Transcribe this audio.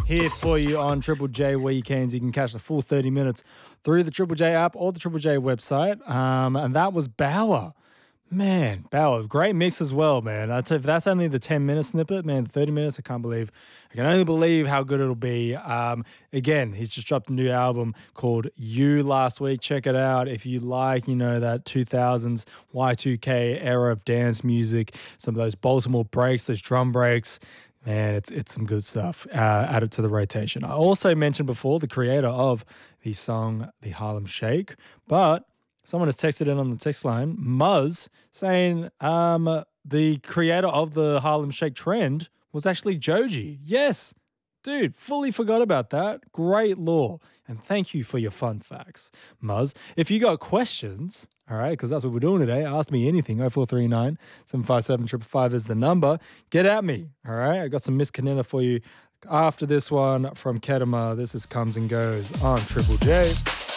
here for you on Triple J Weekends. You can catch the full 30 minutes through the Triple J app or the Triple J website. And that was Bauer. Man, Bauer, great mix as well, man. I'd say if that's only the 10-minute snippet, man, 30 minutes, I can only believe how good it'll be. Again, he's just dropped a new album called You last week. Check it out if you like, that 2000s Y2K era of dance music, some of those Baltimore breaks, those drum breaks. Man, it's some good stuff. Add it to the rotation. I also mentioned before the creator of the song The Harlem Shake, but someone has texted in on the text line, Muzz, saying the creator of the Harlem Shake trend was actually Joji. Yes, dude, fully forgot about that. Great lore. And thank you for your fun facts, Muzz. If you got questions, all right, because that's what we're doing today, ask me anything. 0439 757 555 is the number. Get at me, all right? I got some Miss Canina for you after this one from Kedema. This is Comes and Goes on Triple J.